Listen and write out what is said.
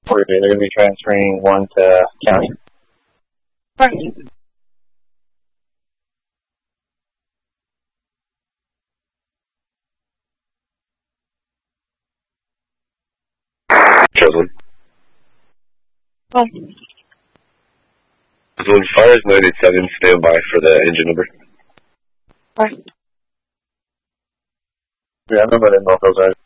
They're going to be transferring one to county. Chosen. Oh. When fire is 987, stand by for the engine number. Yeah, I know, but I didn't know if those are